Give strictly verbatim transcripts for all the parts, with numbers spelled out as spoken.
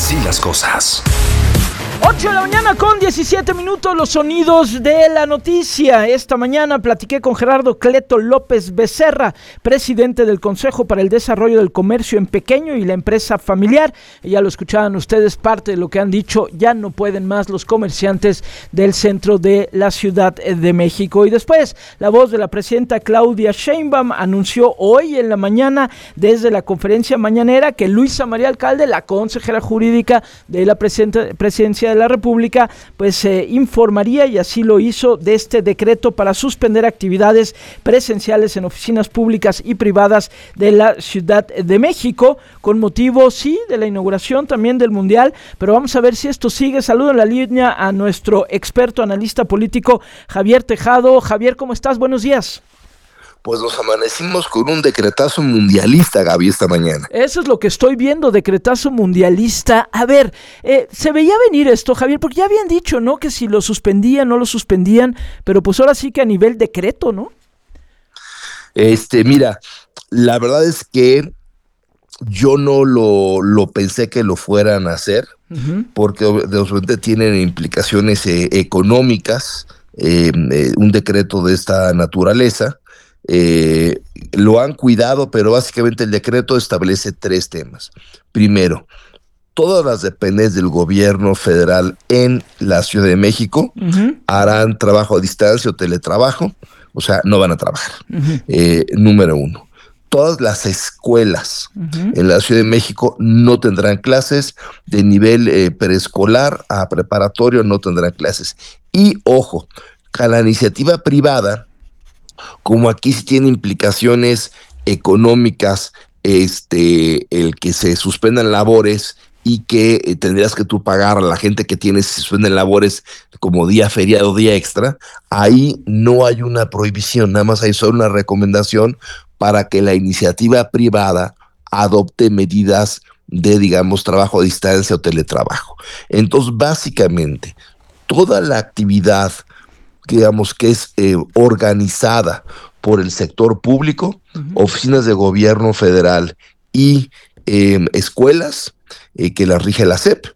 Así las cosas. ocho de la mañana con diecisiete minutos, los sonidos de la noticia. Esta mañana platiqué con Gerardo Cleto López Becerra, presidente del Consejo para el Desarrollo del Comercio en Pequeño y la Empresa Familiar. Y ya lo escuchaban ustedes, parte de lo que han dicho, ya no pueden más los comerciantes del centro de la Ciudad de México. Y después, la voz de la presidenta Claudia Sheinbaum anunció hoy en la mañana, desde la conferencia mañanera, que Luisa María Alcalde, la consejera jurídica de la presidenta, presidencia de la República, pues eh, informaría, y así lo hizo, de este decreto para suspender actividades presenciales en oficinas públicas y privadas de la Ciudad de México, con motivo, sí, de la inauguración también del Mundial, pero vamos a ver si esto sigue. Saludo en la línea a nuestro experto analista político, Javier Tejado. Javier, ¿cómo estás? Buenos días. Pues nos amanecimos con un decretazo mundialista, Gaby, esta mañana. Eso es lo que estoy viendo, decretazo mundialista. A ver, eh, se veía venir esto, Javier, porque ya habían dicho, ¿no?, que si lo suspendían, no lo suspendían, pero pues ahora sí que a nivel decreto, ¿no? Este, mira, la verdad es que yo no lo, lo pensé que lo fueran a hacer, uh-huh. porque de repente tienen implicaciones eh, económicas, eh, eh, un decreto de esta naturaleza. Eh, lo han cuidado, pero básicamente el decreto establece tres temas. Primero, todas las dependencias del gobierno federal en la Ciudad de México uh-huh. harán trabajo a distancia o teletrabajo, o sea, no van a trabajar. Uh-huh. Eh, número uno, todas las escuelas uh-huh. en la Ciudad de México no tendrán clases, de nivel eh, preescolar a preparatorio no tendrán clases. Y ojo, a la iniciativa privada, como aquí sí tiene implicaciones económicas, este, el que se suspendan labores y que eh, tendrías que tú pagar a la gente que tiene, se suspenden labores como día feriado, día extra, ahí no hay una prohibición, nada más hay solo una recomendación para que la iniciativa privada adopte medidas de, digamos, trabajo a distancia o teletrabajo. Entonces, básicamente, toda la actividad, digamos, que es eh, organizada por el sector público, uh-huh. oficinas de gobierno federal y eh, escuelas eh, que las rige la S E P,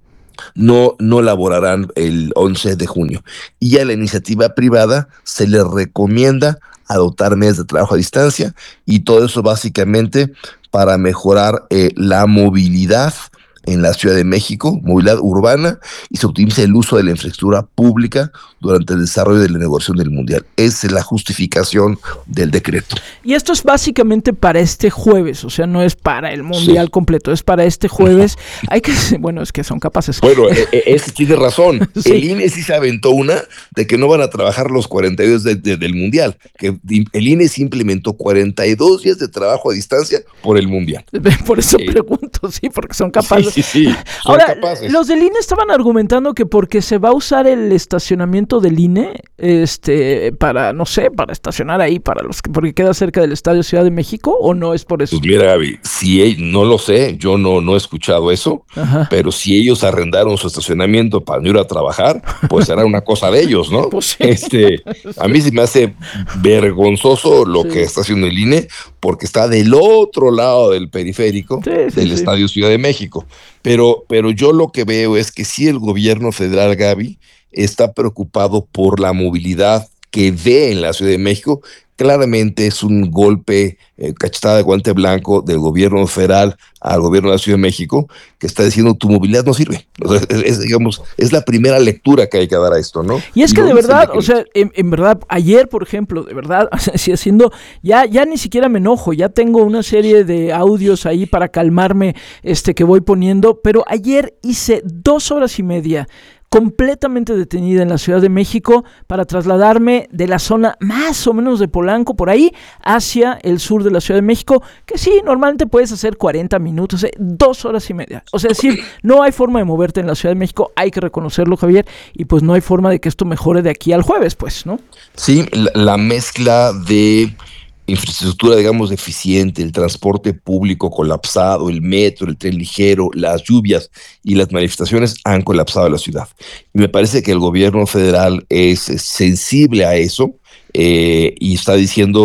no, no laborarán el once de junio. Y a la iniciativa privada se le recomienda adoptar medidas de trabajo a distancia, y todo eso básicamente para mejorar eh, la movilidad en la Ciudad de México, movilidad urbana, y se optimiza el uso de la infraestructura pública durante el desarrollo de la negociación del Mundial. Esa es la justificación del decreto. Y esto es básicamente para este jueves, o sea, no es para el Mundial sí. completo, es para este jueves. Hay que, bueno, es que son capaces. Bueno, ese tiene razón. Sí. El I N E sí se aventó una de que no van a trabajar los cuarenta y dos de, de, del Mundial, que el I N E sí implementó cuarenta y dos días de trabajo a distancia por el Mundial. Por eso eh. pregunto, sí, porque son capaces. Sí, sí, sí. Ahora, capaces. Los del I N E estaban argumentando que porque se va a usar el estacionamiento del I N E, este, para, no sé, para estacionar ahí, para los que, porque queda cerca del Estadio Ciudad de México, ¿o no es por eso? Pues mira, Gaby, si no lo sé, yo no, no he escuchado eso, ajá. pero si ellos arrendaron su estacionamiento para ir a trabajar, pues será una cosa de ellos, ¿no? Pues sí. Este, a mí se me hace vergonzoso lo sí. que está haciendo el I N E, porque está del otro lado del periférico sí, sí, del sí. Estadio Ciudad de México. Pero, pero yo lo que veo es que sí, el gobierno federal, Gaby, está preocupado por la movilidad que ve en la Ciudad de México. Claramente es un golpe, eh, cachetada de guante blanco del gobierno federal al gobierno de la Ciudad de México, que está diciendo tu movilidad no sirve. O sea, es, es, digamos, es la primera lectura que hay que dar a esto, ¿no? Y es que y de verdad, o sea, en, en verdad, ayer, por ejemplo, de verdad, o sea, si haciendo, ya, ya ni siquiera me enojo, ya tengo una serie de audios ahí para calmarme, este, que voy poniendo, pero ayer hice dos horas y media completamente detenida en la Ciudad de México para trasladarme de la zona más o menos de Polanco, por ahí, hacia el sur de la Ciudad de México, que sí, normalmente puedes hacer cuarenta minutos, eh, dos horas y media. O sea, es decir, no hay forma de moverte en la Ciudad de México, hay que reconocerlo, Javier, y pues no hay forma de que esto mejore de aquí al jueves, pues, ¿no? Sí, la, la mezcla de infraestructura, digamos, deficiente, el transporte público colapsado, el metro, el tren ligero, las lluvias y las manifestaciones han colapsado la ciudad. Y me parece que el gobierno federal es sensible a eso eh, y está diciendo,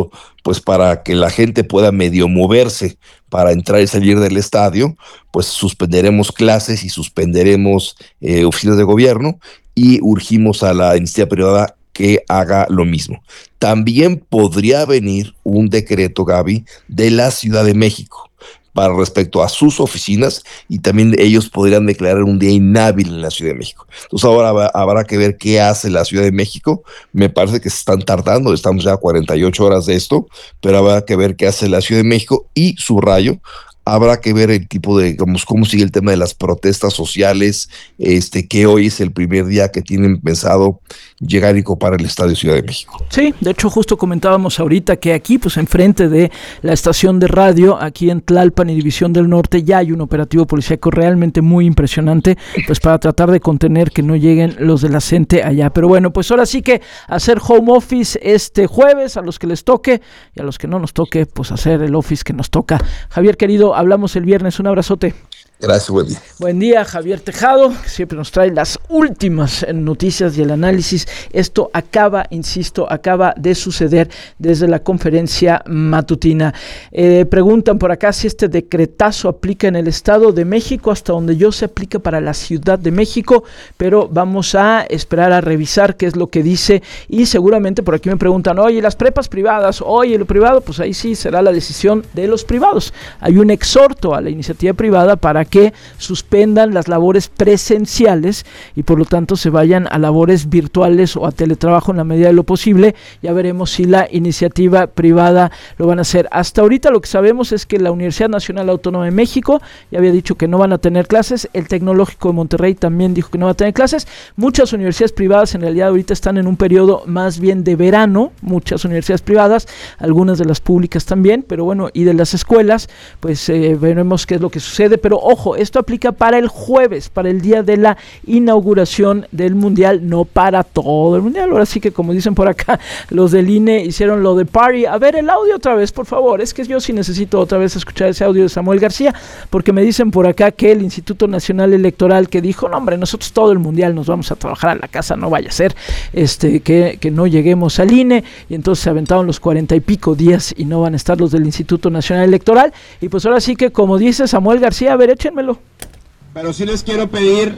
pues para que la gente pueda medio moverse para entrar y salir del estadio, pues suspenderemos clases y suspenderemos eh, oficinas de gobierno y urgimos a la iniciativa privada que haga lo mismo. También podría venir un decreto, Gaby, de la Ciudad de México para respecto a sus oficinas, y también ellos podrían declarar un día inhábil en la Ciudad de México. Entonces ahora habrá, habrá que ver qué hace la Ciudad de México. Me parece que se están tardando, estamos ya a cuarenta y ocho horas de esto, pero habrá que ver qué hace la Ciudad de México y subrayo, habrá que ver el tipo de, cómo, cómo sigue el tema de las protestas sociales, este, que hoy es el primer día que tienen pensado llegar y copar el Estadio Ciudad de México. Sí, de hecho justo comentábamos ahorita que aquí, pues enfrente de la estación de radio, aquí en Tlalpan y División del Norte, ya hay un operativo policíaco realmente muy impresionante, pues para tratar de contener que no lleguen los de la CENTE allá. Pero bueno, pues ahora sí que hacer home office este jueves a los que les toque, y a los que no nos toque, pues hacer el office que nos toca. Javier, querido, hablamos el viernes, un abrazote. Gracias, buen día. Buen día, Javier Tejado, que siempre nos trae las últimas noticias y el análisis. Esto acaba, insisto, acaba de suceder desde la conferencia matutina. Eh, preguntan por acá si este decretazo aplica en el Estado de México, hasta donde yo se aplica para la Ciudad de México, pero vamos a esperar a revisar qué es lo que dice, y seguramente por aquí me preguntan, oye, las prepas privadas, oye, lo privado, pues ahí sí será la decisión de los privados. Hay un exhorto a la iniciativa privada para que suspendan las labores presenciales y por lo tanto se vayan a labores virtuales o a teletrabajo en la medida de lo posible. Ya veremos si la iniciativa privada lo van a hacer. Hasta ahorita lo que sabemos es que la Universidad Nacional Autónoma de México ya había dicho que no van a tener clases, el Tecnológico de Monterrey también dijo que no va a tener clases. Muchas universidades privadas en realidad ahorita están en un periodo más bien de verano, muchas universidades privadas, algunas de las públicas también, pero bueno, y de las escuelas, pues eh, veremos qué es lo que sucede, pero ojo, esto aplica para el jueves, para el día de la inauguración del Mundial, no para todo el Mundial. Ahora sí que, como dicen por acá, los del I N E hicieron lo de party. A ver, el audio otra vez, por favor. Es que yo sí necesito otra vez escuchar ese audio de Samuel García, porque me dicen por acá que el Instituto Nacional Electoral, que dijo, no hombre, nosotros todo el Mundial nos vamos a trabajar a la casa, no vaya a ser este que, que no lleguemos al I N E, y entonces se aventaron los cuarenta y pico días y no van a estar los del Instituto Nacional Electoral, y pues ahora sí que, como dice Samuel García, a ver, échenmelo. Pero sí les quiero pedir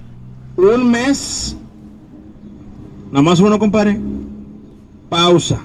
un mes, nomás uno, compadre, pausa,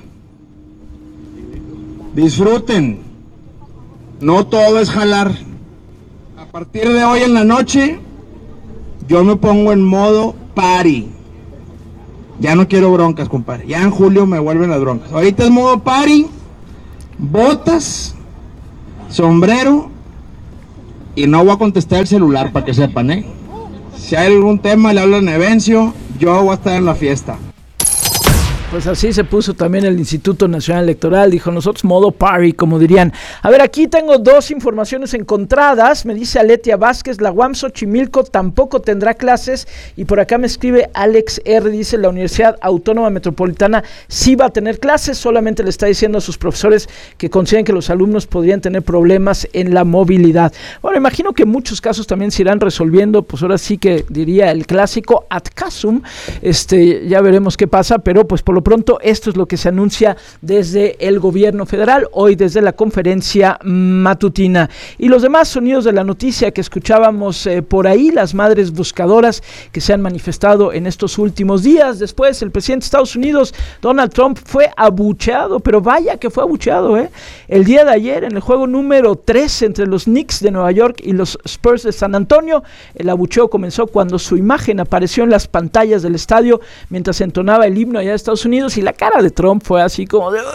disfruten, no todo es jalar. A partir de hoy en la noche, yo me pongo en modo party, ya no quiero broncas, compadre, ya en julio me vuelven las broncas. Ahorita es modo party, botas, sombrero, y no voy a contestar el celular para que sepan, ¿eh? Si hay algún tema, le hablan a Evencio, yo voy a estar en la fiesta. Pues así se puso también el Instituto Nacional Electoral, dijo nosotros modo party, como dirían. A ver, aquí tengo dos informaciones encontradas, me dice Aletia Vázquez, la U A M Xochimilco tampoco tendrá clases, y por acá me escribe Alex R, dice la Universidad Autónoma Metropolitana sí va a tener clases, solamente le está diciendo a sus profesores que consideran que los alumnos podrían tener problemas en la movilidad. Bueno, imagino que en muchos casos también se irán resolviendo, pues ahora sí que diría el clásico ad casum, este, ya veremos qué pasa, pero pues por lo pronto esto es lo que se anuncia desde el gobierno federal, hoy desde la conferencia matutina. Y los demás sonidos de la noticia que escuchábamos eh, por ahí, las madres buscadoras que se han manifestado en estos últimos días. Después el presidente de Estados Unidos, Donald Trump, fue abucheado, pero vaya que fue abucheado, ¿eh? El día de ayer, en el juego número tres entre los Knicks de Nueva York y los Spurs de San Antonio, el abucheo comenzó cuando su imagen apareció en las pantallas del estadio mientras entonaba el himno allá de Estados Unidos, y la cara de Trump fue así como de...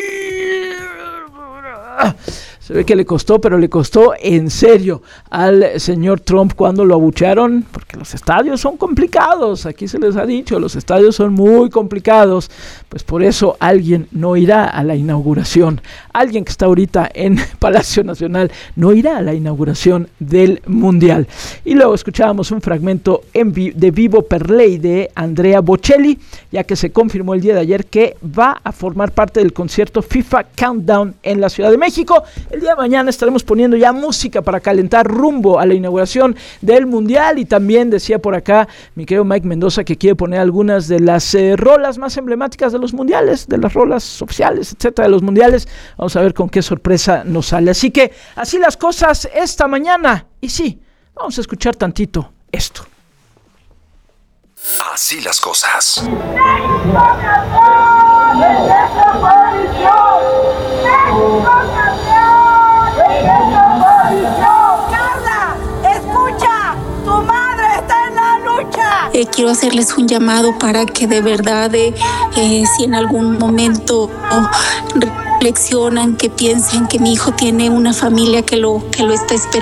Se ve que le costó, pero le costó en serio al señor Trump cuando lo abuchearon, porque los estadios son complicados, aquí se les ha dicho, los estadios son muy complicados, pues por eso alguien no irá a la inauguración, alguien que está ahorita en Palacio Nacional no irá a la inauguración del Mundial. Y luego escuchábamos un fragmento en vi- de Vivo per Lei de Andrea Bocelli, ya que se confirmó el día de ayer que va a formar parte del concierto FIFA Countdown en la Ciudad de México. El día de mañana estaremos poniendo ya música para calentar rumbo a la inauguración del Mundial, y también decía por acá mi querido Mike Mendoza que quiere poner algunas de las eh, rolas más emblemáticas de los mundiales, de las rolas oficiales, etcétera, de los mundiales. Vamos a ver con qué sorpresa nos sale. Así que así las cosas esta mañana. Y sí, vamos a escuchar tantito esto. Así las cosas. Carla, escucha, tu madre está en la lucha. Eh, quiero hacerles un llamado para que de verdad, eh, eh, si en algún momento reflexionan, que piensen que mi hijo tiene una familia que lo, que lo está esperando.